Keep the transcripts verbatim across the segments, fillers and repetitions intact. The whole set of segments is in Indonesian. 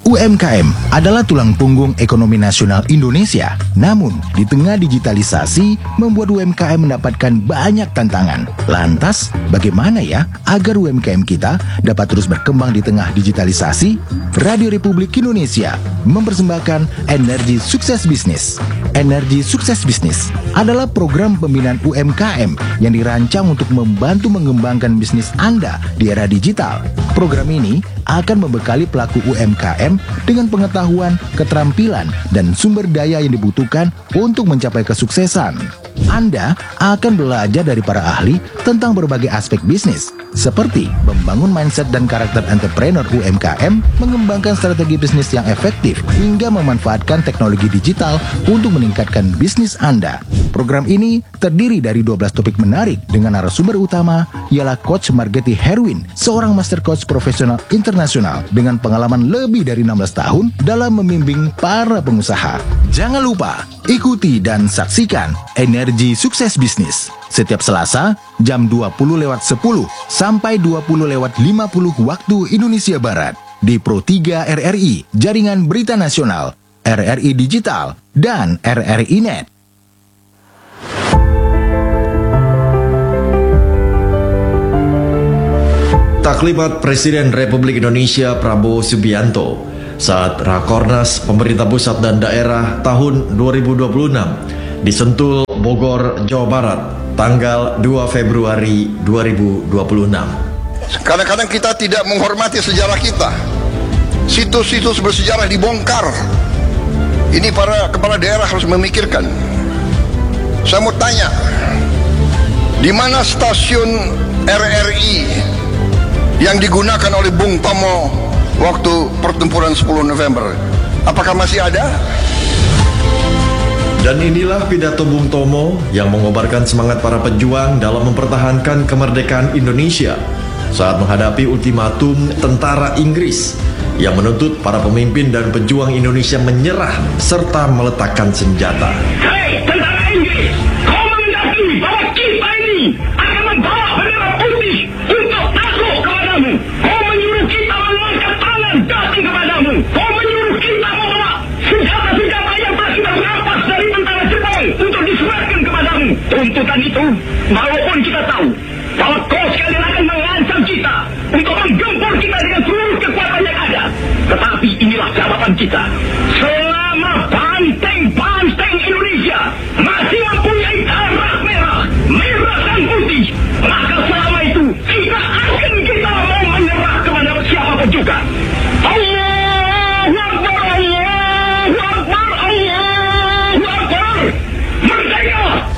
U M K M adalah tulang punggung ekonomi nasional Indonesia. Namun, di tengah digitalisasi, membuat U M K M mendapatkan banyak tantangan. Lantas, bagaimana ya agar U M K M kita dapat terus berkembang di tengah digitalisasi? Radio Republik Indonesia mempersembahkan Energi Sukses Bisnis. Energi Sukses Bisnis adalah program pembinaan U M K M yang dirancang untuk membantu mengembangkan bisnis Anda di era digital. Program ini akan membekali pelaku U M K M dengan pengetahuan, keterampilan, dan sumber daya yang dibutuhkan untuk mencapai kesuksesan. Anda akan belajar dari para ahli tentang berbagai aspek bisnis, seperti membangun mindset dan karakter entrepreneur U M K M, mengembangkan strategi bisnis yang efektif, hingga memanfaatkan teknologi digital untuk meningkatkan bisnis Anda. Program ini terdiri dari dua belas topik menarik dengan narasumber utama ialah Coach Margeti Herwin, seorang master coach profesional internasional dengan pengalaman lebih dari enam belas tahun dalam membimbing para pengusaha. Jangan lupa, ikuti dan saksikan Energi Sukses Bisnis setiap Selasa jam dua puluh lewat sepuluh sampai dua puluh lewat lima puluh waktu Indonesia Barat di Pro tiga R R I, Jaringan Berita Nasional, R R I Digital, dan R R I Net. Taklimat Presiden Republik Indonesia Prabowo Subianto saat Rakornas Pemerintah Pusat dan Daerah tahun dua ribu dua puluh enam di Sentul, Bogor, Jawa Barat, tanggal dua Februari dua ribu dua puluh enam. Kadang-kadang kita tidak menghormati sejarah kita. Situs-situs bersejarah dibongkar. Ini para kepala daerah harus memikirkan. Saya mau tanya, di mana stasiun R R I yang digunakan oleh Bung Tomo waktu pertempuran sepuluh November? Apakah masih ada? Dan inilah pidato Bung Tomo yang mengobarkan semangat para pejuang dalam mempertahankan kemerdekaan Indonesia saat menghadapi ultimatum tentara Inggris yang menuntut para pemimpin dan pejuang Indonesia menyerah serta meletakkan senjata. Hei tentara Inggris, kau menghendaki bahwa kita ini akan membawa bendera putih untuk takluk kepadamu. Kau menyuruh kita mengangkat tangan datang kepadamu. Kau menyuruh kita membawa senjata-senjata yang telah kita rampas dari tentara Jepang untuk diserahkan kepadamu. Tuntutan itu, walaupun kita tahu bahwa kau sekalian akan mengancam kita untuk menggempur kita dengan seluruh kekuatan yang ada, tetapi inilah jawaban kita. Selama banteng-banteng Indonesia masih mempunyai darah merah, merah dan putih, maka selama itu kita akan kita mau menyerah kepada siapapun juga. Allahu Akbar, Allahu Akbar, Allahu Akbar. Merdeka!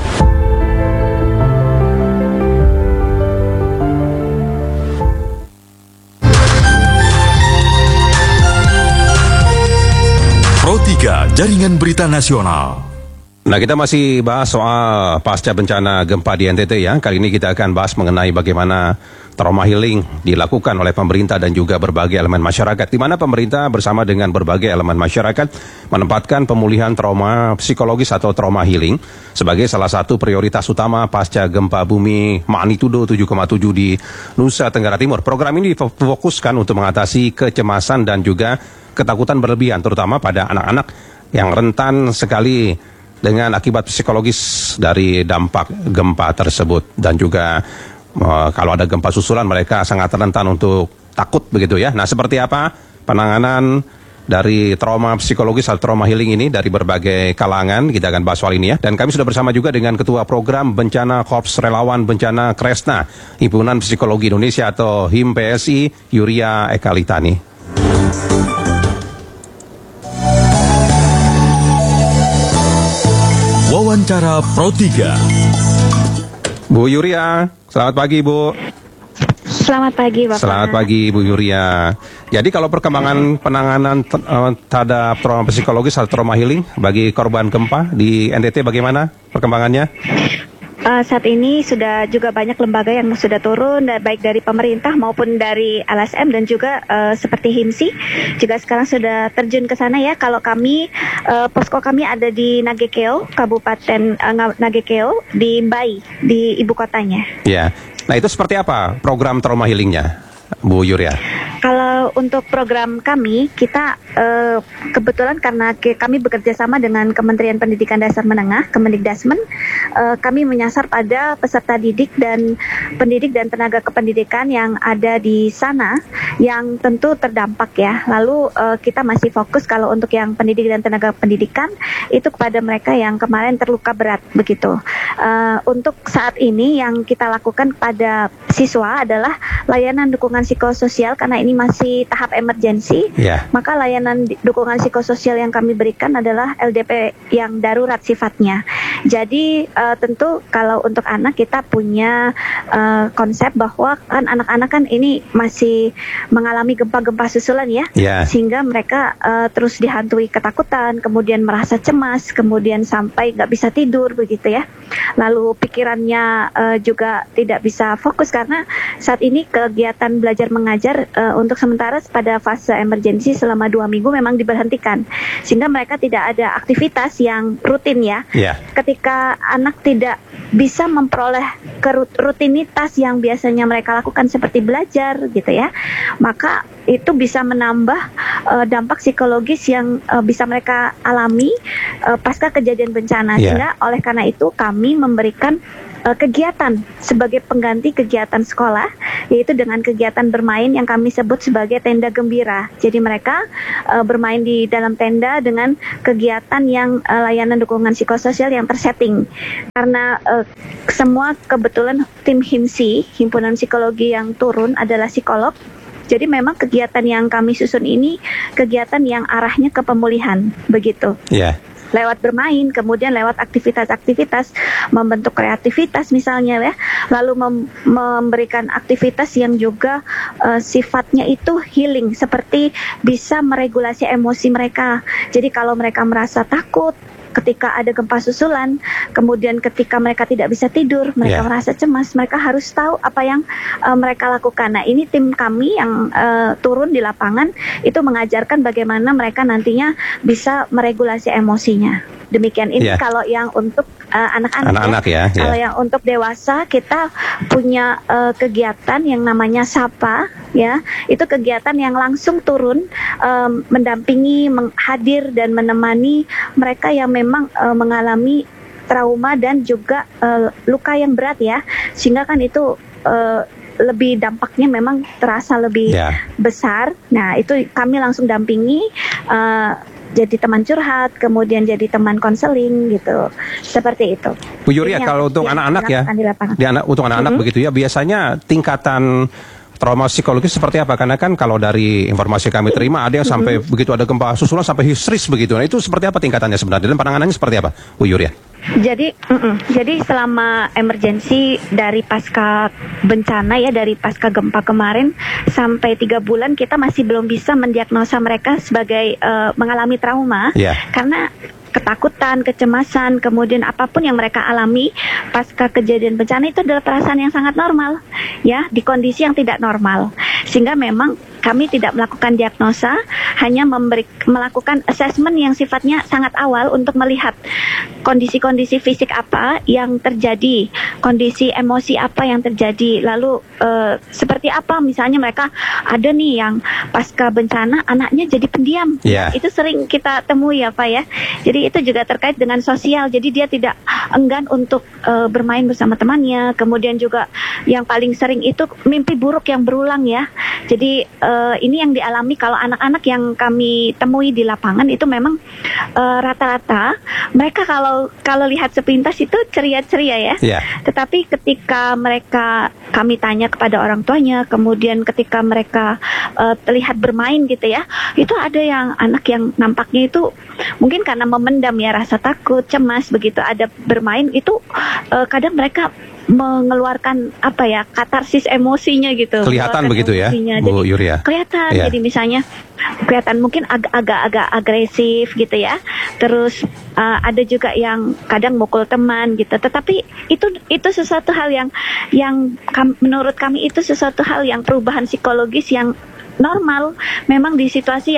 Pro tiga Jaringan Berita Nasional. Nah, kita masih bahas soal pasca bencana gempa di N T T ya. Kali ini kita akan bahas mengenai bagaimana trauma healing dilakukan oleh pemerintah dan juga berbagai elemen masyarakat, di mana pemerintah bersama dengan berbagai elemen masyarakat menempatkan pemulihan trauma psikologis atau trauma healing sebagai salah satu prioritas utama pasca gempa bumi magnitudo tujuh koma tujuh di Nusa Tenggara Timur. Program ini difokuskan untuk mengatasi kecemasan dan juga ketakutan berlebihan, terutama pada anak-anak yang rentan sekali dengan akibat psikologis dari dampak gempa tersebut. Dan juga uh, kalau ada gempa susulan mereka sangat rentan untuk takut begitu ya. Nah, seperti apa penanganan dari trauma psikologis atau trauma healing ini dari berbagai kalangan? Kita akan bahas soal ini ya. Dan kami sudah bersama juga dengan Ketua Program Bencana Korps Relawan Bencana Kresna Himpunan Psikologi Indonesia atau H I M P S I, Yuria Ekalitani. Wawancara Pro tiga. Bu Yuria, selamat pagi Bu. Selamat pagi Bapak. Selamat pagi Bu Yuria. Jadi kalau perkembangan penanganan terhadap trauma psikologis atau trauma healing bagi korban gempa di N T T bagaimana perkembangannya? Uh, saat ini sudah juga banyak lembaga yang sudah turun, baik dari pemerintah maupun dari L S M dan juga uh, seperti H I M S I juga sekarang sudah terjun ke sana ya. Kalau kami, uh, posko kami ada di Nagekeo, Kabupaten uh, Nagekeo, di Mbai, di ibu kotanya. Ya, nah itu seperti apa program trauma healingnya, Bu Yuria? Kalau untuk program kami, kita uh, kebetulan karena ke, kami bekerja sama dengan Kementerian Pendidikan Dasar Menengah, Kemendikdasmen, uh, kami menyasar pada peserta didik dan pendidik dan tenaga kependidikan yang ada di sana, yang tentu terdampak ya. Lalu uh, kita masih fokus kalau untuk yang pendidik dan tenaga pendidikan itu kepada mereka yang kemarin terluka berat begitu. Uh, untuk saat ini yang kita lakukan pada siswa adalah layanan dukungan psikososial karena ini masih tahap emergensi. Yeah. Maka layanan dukungan psikososial yang kami berikan adalah L D P yang darurat sifatnya. Jadi uh, tentu kalau untuk anak kita punya uh, konsep bahwa kan anak-anak kan ini masih mengalami gempa-gempa susulan ya, yeah. Sehingga mereka uh, terus dihantui ketakutan, kemudian merasa cemas, kemudian sampai nggak bisa tidur begitu ya. Lalu pikirannya uh, juga tidak bisa fokus karena saat ini kegiatan belajar mengajar uh, untuk sementara pada fase emergensi selama dua minggu memang diberhentikan, sehingga mereka tidak ada aktivitas yang rutin ya. Yeah. Ketika anak tidak bisa memperoleh rutinitas yang biasanya mereka lakukan seperti belajar gitu ya, maka itu bisa menambah uh, dampak psikologis yang uh, bisa mereka alami uh, pasca kejadian bencana. Yeah. Sehingga oleh karena itu kami memberikan uh, kegiatan sebagai pengganti kegiatan sekolah, yaitu dengan kegiatan bermain yang kami sebut sebagai tenda gembira. Jadi mereka uh, bermain di dalam tenda dengan kegiatan yang uh, layanan dukungan psikososial yang tersetting. Karena uh, semua kebetulan tim HIMSI, Himpunan Psikologi yang turun adalah psikolog. Jadi memang kegiatan yang kami susun ini kegiatan yang arahnya ke pemulihan, begitu. Iya. Yeah. Lewat bermain, kemudian lewat aktivitas-aktivitas, membentuk kreativitas misalnya ya, lalu mem- memberikan aktivitas yang juga uh, sifatnya itu healing, seperti bisa meregulasi emosi mereka. Jadi kalau mereka merasa takut ketika ada gempa susulan, kemudian ketika mereka tidak bisa tidur, mereka yeah. merasa cemas, mereka harus tahu apa yang uh, mereka lakukan. Nah, ini tim kami yang uh, turun di lapangan itu mengajarkan bagaimana mereka nantinya bisa meregulasi emosinya. Demikian ini yeah. kalau yang untuk uh, anak-anak, anak-anak ya. ya. Kalau yeah. yang untuk dewasa kita punya uh, kegiatan yang namanya Sapa ya. Itu kegiatan yang langsung turun um, mendampingi, menghadir dan menemani mereka yang memang uh, mengalami trauma dan juga uh, luka yang berat ya. Sehingga kan itu uh, lebih dampaknya memang terasa lebih yeah. besar. Nah, itu kami langsung dampingi uh, jadi teman curhat, kemudian jadi teman konseling gitu, seperti itu. Bu Yuria, kalau untuk anak-anak ya, di anak untuk anak-anak mm-hmm. begitu ya, biasanya tingkatan trauma psikologis seperti apa? Karena kan kalau dari informasi kami terima ada yang sampai mm-hmm. begitu ada gempa susulan sampai histeris begitu. Nah, itu seperti apa tingkatannya sebenarnya dan penanganannya seperti apa, Bu Yuria? Jadi, mm-mm. jadi selama emergensi dari pasca bencana ya, dari pasca gempa kemarin sampai tiga bulan kita masih belum bisa mendiagnosa mereka sebagai uh, mengalami trauma, yeah. karena ketakutan, kecemasan, kemudian apapun yang mereka alami pasca kejadian bencana itu adalah perasaan yang sangat normal, ya, di kondisi yang tidak normal. Sehingga memang kami tidak melakukan diagnosa, hanya memberi, melakukan assessment yang sifatnya sangat awal untuk melihat kondisi-kondisi fisik apa yang terjadi, kondisi emosi apa yang terjadi, lalu uh, seperti apa misalnya mereka ada nih yang pasca bencana anaknya jadi pendiam, yeah. itu sering kita temui ya Pak ya. Jadi itu juga terkait dengan sosial, jadi dia tidak enggan untuk uh, bermain bersama temannya, kemudian juga yang paling sering itu mimpi buruk yang berulang ya. Jadi uh, ini yang dialami kalau anak-anak yang kami temui di lapangan itu memang uh, rata-rata mereka kalau kalau lihat sepintas itu ceria-ceria ya. Yeah. Tetapi ketika mereka kami tanya kepada orang tuanya, kemudian ketika mereka uh, terlihat bermain gitu ya, itu ada yang anak yang nampaknya itu mungkin karena memendam ya rasa takut, cemas begitu ada bermain itu uh, kadang mereka mengeluarkan apa ya katarsis emosinya gitu. Kelihatan begitu ya, Bu Yuria. Kelihatan. Yeah. Jadi misalnya kelihatan mungkin agak-agak agresif gitu ya. Terus uh, ada juga yang kadang mukul teman gitu. Tetapi itu itu sesuatu hal yang yang kam, menurut kami itu sesuatu hal yang perubahan psikologis yang normal. Memang di situasi yang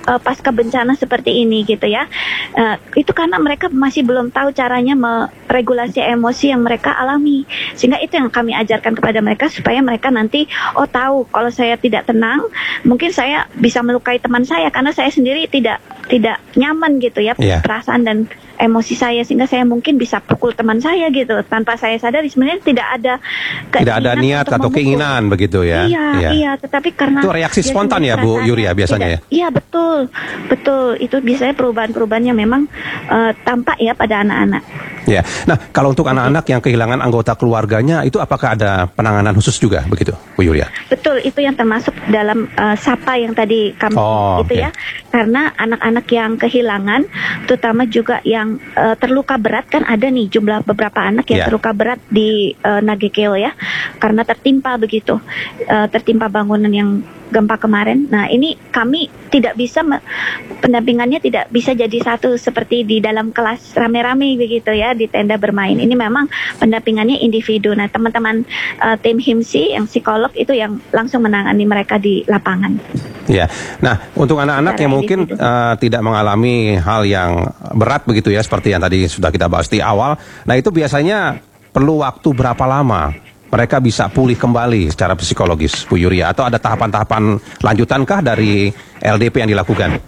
uh, pasca bencana seperti ini gitu ya. Uh, itu karena mereka masih belum tahu caranya meregulasi emosi yang mereka alami. Sehingga itu yang kami ajarkan kepada mereka supaya mereka nanti oh tahu kalau saya tidak tenang, mungkin saya bisa melukai teman saya karena saya sendiri tidak tidak nyaman gitu ya yeah. perasaan dan emosi saya, sehingga saya mungkin bisa pukul teman saya gitu tanpa saya sadari sebenarnya tidak ada tidak ada niat atau memukul. Keinginan begitu ya. Iya, iya, iya, tetapi karena itu reaksi spontan ya Bu Yuria biasanya tidak, ya. Iya betul, betul itu biasanya perubahan-perubahan yang memang uh, tampak ya pada anak-anak. Ya, nah kalau untuk anak-anak yang kehilangan anggota keluarganya itu apakah ada penanganan khusus juga begitu, Bu Yuria? Betul, itu yang termasuk dalam uh, SAPA yang tadi kami oh, itu okay. ya, karena anak-anak yang kehilangan, terutama juga yang uh, terluka berat kan ada nih jumlah beberapa anak yang yeah. terluka berat di uh, Nagekeo ya, karena tertimpa begitu, uh, tertimpa bangunan yang gempa kemarin. Nah ini kami tidak bisa pendampingannya tidak bisa jadi satu seperti di dalam kelas rame-rame begitu ya di tenda bermain. Ini memang pendampingannya individu. Nah teman-teman uh, tim HIMSI yang psikolog itu yang langsung menangani mereka di lapangan. Ya, nah untuk anak-anak yang mungkin uh, tidak mengalami hal yang berat begitu ya seperti yang tadi sudah kita bahas di awal. Nah itu biasanya perlu waktu berapa lama mereka bisa pulih kembali secara psikologis, Bu Yuria? Atau ada tahapan-tahapan lanjutankah dari L D P yang dilakukan?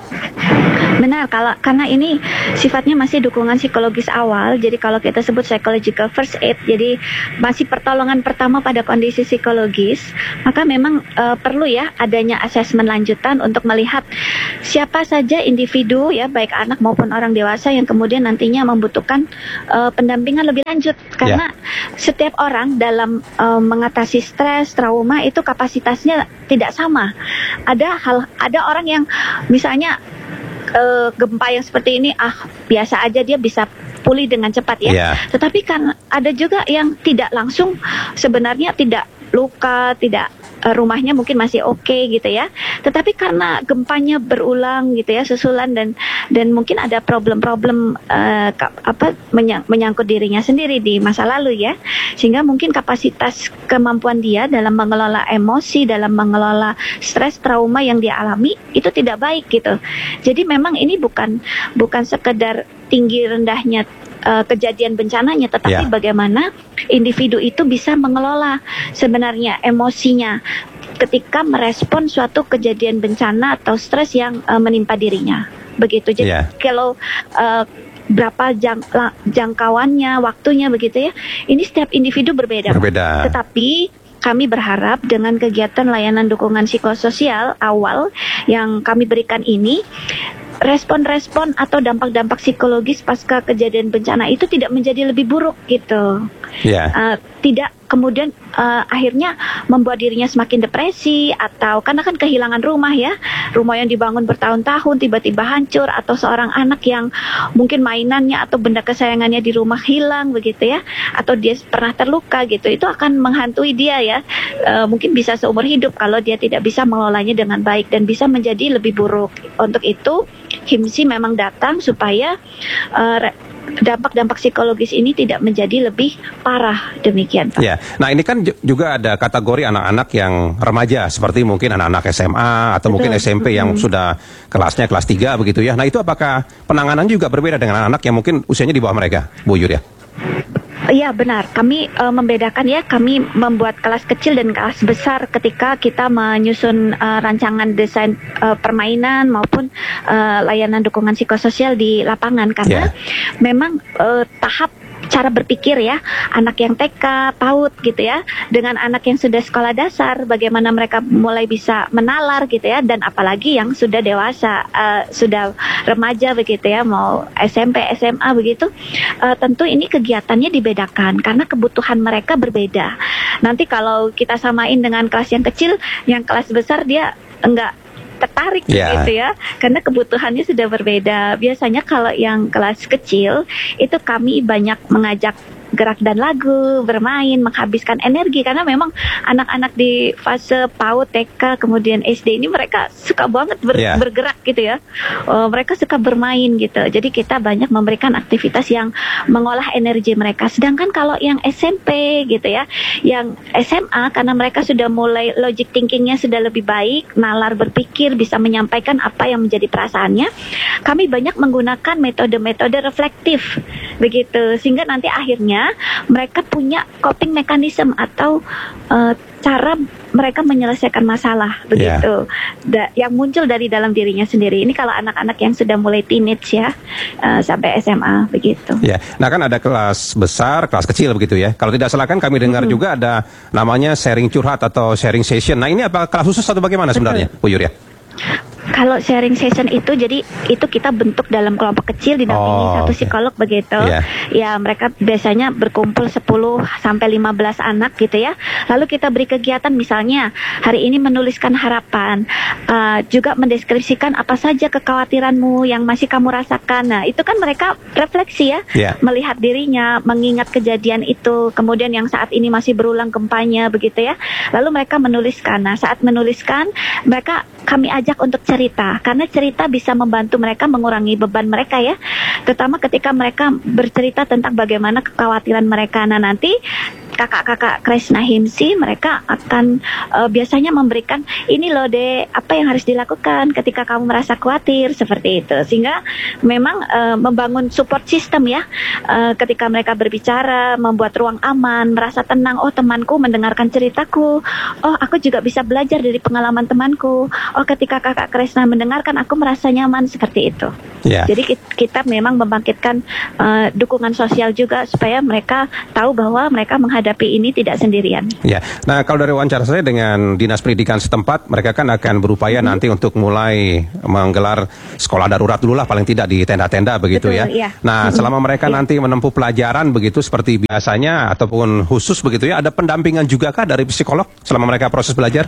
Benar, kalau karena ini sifatnya masih dukungan psikologis awal, jadi kalau kita sebut psychological first aid, jadi masih pertolongan pertama pada kondisi psikologis, maka memang uh, perlu ya adanya asesmen lanjutan untuk melihat siapa saja individu ya baik anak maupun orang dewasa yang kemudian nantinya membutuhkan uh, pendampingan lebih lanjut, karena yeah. setiap orang dalam uh, mengatasi stres, trauma itu kapasitasnya tidak sama. Ada hal, ada orang yang misalnya Uh, gempa yang seperti ini ah biasa aja dia bisa pulih dengan cepat ya. Yeah. Tetapi kan ada juga yang tidak langsung sebenarnya tidak luka, tidak uh, rumahnya mungkin masih oke okay, gitu ya. Tetapi karena gempanya berulang gitu ya susulan dan dan mungkin ada problem-problem uh, apa menyang, menyangkut dirinya sendiri di masa lalu ya. Sehingga mungkin kapasitas kemampuan dia dalam mengelola emosi, dalam mengelola stres, trauma yang dia alami itu tidak baik gitu. Jadi memang ini bukan bukan sekedar tinggi rendahnya uh, kejadian bencananya, tetapi yeah. bagaimana individu itu bisa mengelola sebenarnya emosinya ketika merespon suatu kejadian bencana atau stres yang uh, menimpa dirinya. Begitu. Jadi yeah. kalau uh, berapa jang, la, jangkauannya, waktunya begitu ya. Ini setiap individu berbeda. Berbeda. Tetapi kami berharap dengan kegiatan layanan dukungan psikososial awal yang kami berikan ini, respon-respon atau dampak-dampak psikologis pasca kejadian bencana itu tidak menjadi lebih buruk gitu. Yeah. Uh, tidak kemudian uh, akhirnya membuat dirinya semakin depresi, atau karena kan kehilangan rumah ya, rumah yang dibangun bertahun-tahun tiba-tiba hancur, atau seorang anak yang mungkin mainannya atau benda kesayangannya di rumah hilang begitu ya, atau dia pernah terluka gitu, itu akan menghantui dia ya, uh, mungkin bisa seumur hidup kalau dia tidak bisa mengelolanya dengan baik dan bisa menjadi lebih buruk. Untuk itu HIMSI memang datang supaya uh, dampak-dampak psikologis ini tidak menjadi lebih parah, demikian Pak. Ya, nah ini kan juga ada kategori anak-anak yang remaja, seperti mungkin anak-anak S M A atau Betul. mungkin S M P yang hmm. sudah kelasnya kelas tiga begitu ya. Nah itu apakah penanganan juga berbeda dengan anak-anak yang mungkin usianya di bawah mereka, Bu Yuria? Iya benar, kami uh, membedakan ya, kami membuat kelas kecil dan kelas besar ketika kita menyusun uh, rancangan desain uh, permainan maupun uh, layanan dukungan psikososial di lapangan, karena yeah. memang uh, tahap cara berpikir ya, anak yang T K, PAUD gitu ya, dengan anak yang sudah sekolah dasar, bagaimana mereka mulai bisa menalar gitu ya, dan apalagi yang sudah dewasa, uh, sudah remaja begitu ya, mau S M P, S M A begitu, uh, tentu ini kegiatannya dibedakan karena kebutuhan mereka berbeda. Nanti kalau kita samain dengan kelas yang kecil, yang kelas besar dia enggak tertarik yeah. gitu ya, karena kebutuhannya sudah berbeda. Biasanya kalau yang kelas kecil itu kami banyak mengajak gerak dan lagu, bermain, menghabiskan energi, karena memang anak-anak di fase PAUD, T K, kemudian S D ini mereka suka banget ber, yeah. bergerak gitu ya. Uh, mereka suka bermain gitu. Jadi kita banyak memberikan aktivitas yang mengolah energi mereka. Sedangkan kalau yang S M P gitu ya, yang S M A, karena mereka sudah mulai logic thinkingnya sudah lebih baik, nalar berpikir, bisa menyampaikan apa yang menjadi perasaannya, kami banyak menggunakan metode-metode reflektif begitu, sehingga nanti akhirnya mereka punya coping mechanism atau uh, cara mereka menyelesaikan masalah begitu, yeah. da- yang muncul dari dalam dirinya sendiri. Ini kalau anak-anak yang sudah mulai teenage ya, uh, sampai S M A begitu. Ya, nah kan ada kelas besar, kelas kecil begitu ya. Kalau tidak salah kan kami dengar mm-hmm. juga ada namanya sharing curhat atau sharing session. Nah ini apa kelas khusus atau bagaimana sebenarnya, Bu Yuria? Kalau sharing session itu, jadi itu kita bentuk dalam kelompok kecil didampingi oh, satu psikolog okay. begitu. Yeah. Ya mereka biasanya berkumpul sepuluh sampai lima belas anak gitu ya. Lalu kita beri kegiatan, misalnya hari ini menuliskan harapan, uh, juga mendeskripsikan apa saja kekhawatiranmu yang masih kamu rasakan. Nah itu kan mereka refleksi ya, yeah. melihat dirinya, mengingat kejadian itu, kemudian yang saat ini masih berulang gempanya begitu ya. Lalu mereka menuliskan. Nah saat menuliskan mereka kami ajak untuk cerita, karena cerita bisa membantu mereka mengurangi beban mereka ya, terutama ketika mereka bercerita tentang bagaimana kekhawatiran mereka. Nah nanti kakak-kakak Kresna Himsi mereka akan uh, biasanya memberikan ini loh deh apa yang harus dilakukan ketika kamu merasa khawatir, seperti itu, sehingga memang uh, membangun support system ya, uh, ketika mereka berbicara, membuat ruang aman, merasa tenang. Oh temanku mendengarkan ceritaku, oh aku juga bisa belajar dari pengalaman temanku, oh ketika kakak Kresna mendengarkan aku merasa nyaman, seperti itu. Yeah. Jadi kita memang membangkitkan uh, dukungan sosial juga supaya mereka tahu bahwa mereka menghadapi ini tidak sendirian. Ya, nah kalau dari wawancara saya dengan dinas pendidikan setempat, mereka kan akan berupaya hmm. nanti untuk mulai menggelar sekolah darurat dulu lah, paling tidak di tenda-tenda begitu. Betul, ya. Iya. Nah selama mereka iya. nanti menempuh pelajaran begitu seperti biasanya ataupun khusus begitu ya, ada pendampingan juga kah dari psikolog selama mereka proses belajar?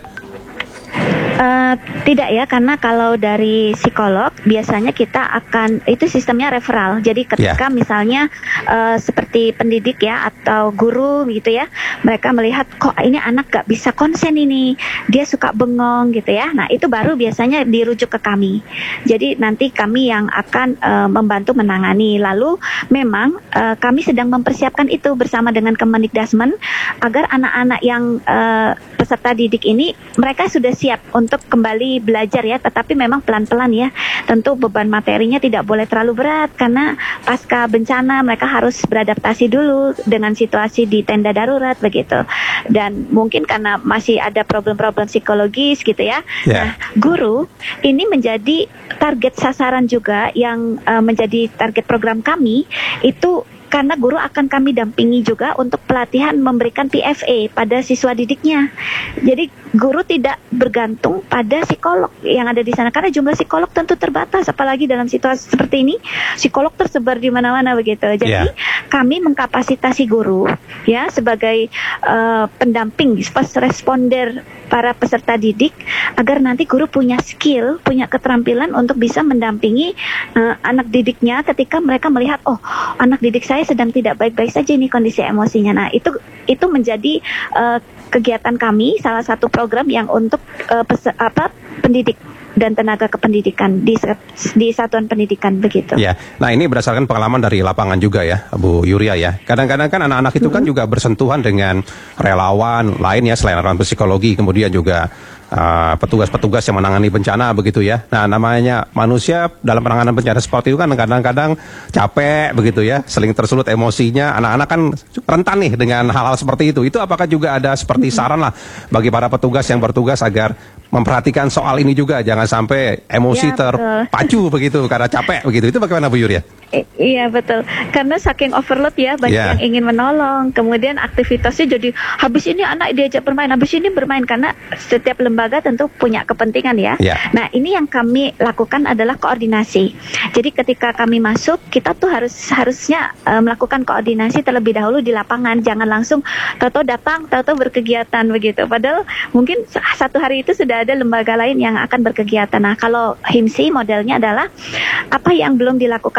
Uh, tidak ya, karena kalau dari psikolog biasanya kita akan, itu sistemnya referral. Jadi ketika yeah. misalnya uh, seperti pendidik ya atau guru gitu ya, mereka melihat kok ini anak gak bisa konsen ini, dia suka bengong gitu ya. Nah itu baru biasanya dirujuk ke kami. Jadi nanti kami yang akan uh, membantu menangani. Lalu memang uh, kami sedang mempersiapkan itu bersama dengan Kemendikbudrismen agar anak-anak yang uh, peserta didik ini mereka sudah siap untuk kembali belajar ya, tetapi memang pelan-pelan ya. Tentu beban materinya tidak boleh terlalu berat karena pasca bencana mereka harus beradaptasi dulu dengan situasi di tenda darurat begitu. Dan mungkin karena masih ada problem-problem psikologis gitu ya. Yeah. Nah, guru ini menjadi target sasaran juga yang uh, menjadi target program kami itu, karena guru akan kami dampingi juga untuk pelatihan memberikan P F A pada siswa didiknya. Jadi guru tidak bergantung pada psikolog yang ada di sana, karena jumlah psikolog tentu terbatas, apalagi dalam situasi seperti ini psikolog tersebar di mana-mana begitu. Jadi yeah. kami mengkapasitasi guru ya sebagai uh, pendamping, first responder para peserta didik, agar nanti guru punya skill, punya keterampilan untuk bisa mendampingi uh, anak didiknya ketika mereka melihat oh anak didik saya sedang tidak baik-baik saja ini kondisi emosinya. Nah itu itu menjadi uh, kegiatan kami, salah satu program yang untuk uh, pes- apa pendidik dan tenaga kependidikan di di satuan pendidikan begitu. Ya, nah ini berdasarkan pengalaman dari lapangan juga ya, Bu Yuria ya. Kadang-kadang kan anak-anak itu mm-hmm. kan juga bersentuhan dengan relawan lain ya, selain relawan psikologi, kemudian juga uh, petugas-petugas yang menangani bencana begitu ya. Nah namanya manusia dalam penanganan bencana seperti itu kan kadang-kadang capek begitu ya, sering tersulut emosinya. Anak-anak kan rentan nih dengan hal-hal seperti itu. Itu apakah juga ada seperti saran lah bagi para petugas yang bertugas agar memperhatikan soal ini juga, jangan sampai emosi ya, terpacu begitu karena capek begitu. Itu bagaimana Bu Yuria? I- iya betul, karena saking overload ya, banyak yeah. yang ingin menolong, kemudian aktivitasnya jadi habis ini anak diajak bermain, habis ini bermain, karena setiap lembaga tentu punya kepentingan ya. Yeah. Nah ini yang kami lakukan adalah koordinasi. Jadi ketika kami masuk, kita tuh harus harusnya uh, melakukan koordinasi terlebih dahulu di lapangan, jangan langsung tahu-tahu datang, tahu-tahu berkegiatan begitu. Padahal mungkin satu hari itu sudah ada lembaga lain yang akan berkegiatan. Nah kalau Himsi modelnya adalah apa yang belum dilakukan oleh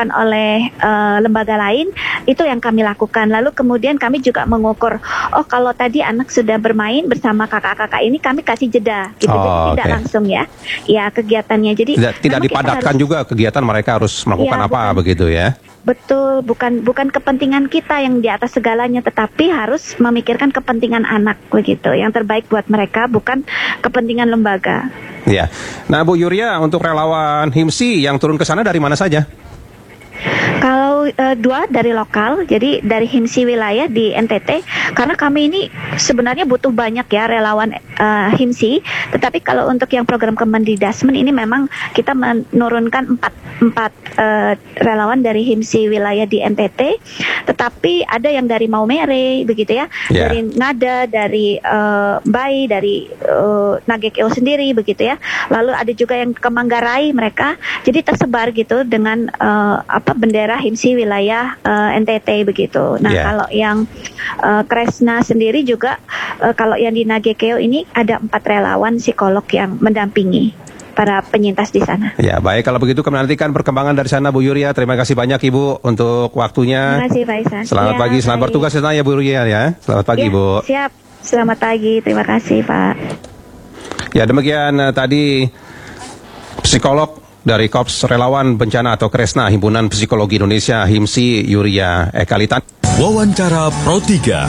oleh uh, lembaga lain, itu yang kami lakukan. Lalu kemudian kami juga mengukur, oh kalau tadi anak sudah bermain bersama kakak-kakak ini, kami kasih jeda, gitu. Oh, Jadi tidak okay. langsung ya, ya kegiatannya. Jadi tidak, tidak dipadatkan harus, juga kegiatan mereka harus melakukan ya, apa bukan, begitu ya? Betul, bukan bukan kepentingan kita yang di atas segalanya, tetapi harus memikirkan kepentingan anak begitu, yang terbaik buat mereka, bukan kepentingan lembaga. Ya, nah Bu Yuria, untuk relawan HIMSI yang turun ke sana dari mana saja? Kalau uh, dua dari lokal, jadi dari HIMSI wilayah di N T T, karena kami ini sebenarnya butuh banyak ya relawan uh, HIMSI, tetapi kalau untuk yang program Kemendidasmen ini memang kita menurunkan empat, empat uh, relawan dari HIMSI wilayah di N T T, tetapi ada yang dari Maumere, begitu ya, yeah. dari Ngada, dari uh, Bai, dari uh, Nagekeo sendiri, begitu ya, lalu ada juga yang ke Manggarai mereka, jadi tersebar gitu dengan uh, apa bendera HIMSI wilayah uh, N T T begitu. Nah, yeah. kalau yang uh, Kresna sendiri juga uh, kalau yang di Nagekeo ini ada empat relawan psikolog yang mendampingi para penyintas di sana. Ya, baik, kalau begitu kami nantikan perkembangan dari sana Bu Yuria. Terima kasih banyak Ibu untuk waktunya. Terima kasih Pak Ihsan. Selamat ya, pagi, selamat baik. bertugas di sana ya Bu Yuria ya. Selamat pagi ya, Bu. Siap. Selamat pagi. Terima kasih Pak. Ya, demikian uh, tadi psikolog dari Korps Relawan Bencana atau Kresna Himpunan Psikologi Indonesia HIMSI Yuria Ekalitan. Wawancara Pro tiga.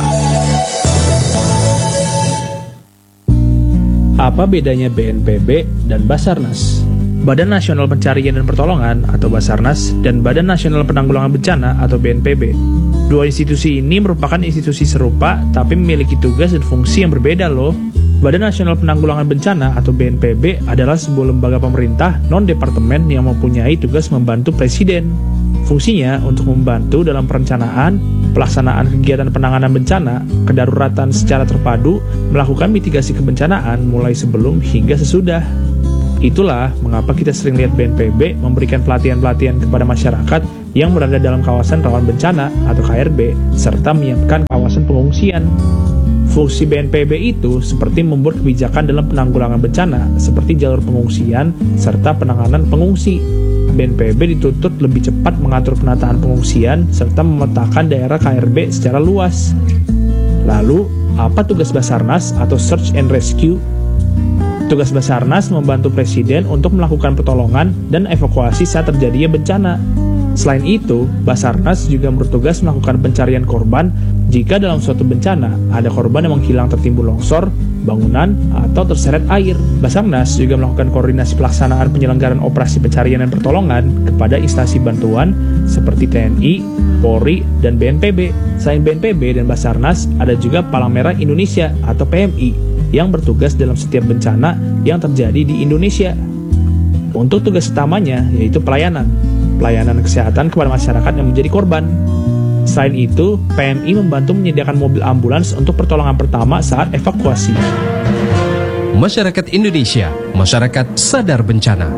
Apa bedanya B N P B dan Basarnas? Badan Nasional Pencarian dan Pertolongan atau Basarnas dan Badan Nasional Penanggulangan Bencana atau B N P B. Dua institusi ini merupakan institusi serupa tapi memiliki tugas dan fungsi yang berbeda loh. Badan Nasional Penanggulangan Bencana atau B N P B adalah sebuah lembaga pemerintah non-departemen yang mempunyai tugas membantu Presiden. Fungsinya untuk membantu dalam perencanaan, pelaksanaan kegiatan penanganan bencana, kedaruratan secara terpadu, melakukan mitigasi kebencanaan mulai sebelum hingga sesudah. Itulah mengapa kita sering lihat B N P B memberikan pelatihan-pelatihan kepada masyarakat yang berada dalam kawasan rawan bencana atau K R B, serta menyiapkan kawasan pengungsian. Fungsi B N P B itu seperti membuat kebijakan dalam penanggulangan bencana, seperti jalur pengungsian, serta penanganan pengungsi. B N P B dituntut lebih cepat mengatur penataan pengungsian, serta memetakan daerah K R B secara luas. Lalu, apa tugas Basarnas atau Search and Rescue? Tugas Basarnas membantu Presiden untuk melakukan pertolongan dan evakuasi saat terjadinya bencana. Selain itu, Basarnas juga bertugas melakukan pencarian korban jika dalam suatu bencana ada korban yang menghilang tertimbun longsor, bangunan, atau terseret air. Basarnas juga melakukan koordinasi pelaksanaan penyelenggaraan operasi pencarian dan pertolongan kepada instansi bantuan seperti T N I, Polri, dan B N P B. Selain B N P B dan Basarnas, ada juga Palang Merah Indonesia atau P M I yang bertugas dalam setiap bencana yang terjadi di Indonesia. Untuk tugas utamanya yaitu pelayanan, pelayanan kesehatan kepada masyarakat yang menjadi korban. Selain itu, P M I membantu menyediakan mobil ambulans untuk pertolongan pertama saat evakuasi. Masyarakat Indonesia, masyarakat sadar bencana.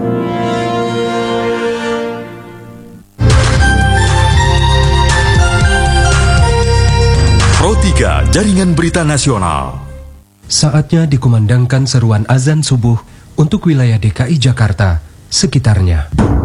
Pro tiga Jaringan Berita Nasional. Saatnya dikumandangkan seruan azan subuh untuk wilayah D K I Jakarta sekitarnya.